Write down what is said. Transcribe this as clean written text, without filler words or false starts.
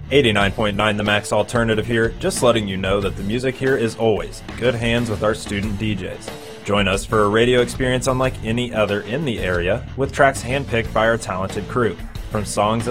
89.9 The Max Alternative here, just letting you know that the music here is always in good hands with our student DJs. Join us for a radio experience unlike any other in the area, with tracks handpicked by our talented crew. From songs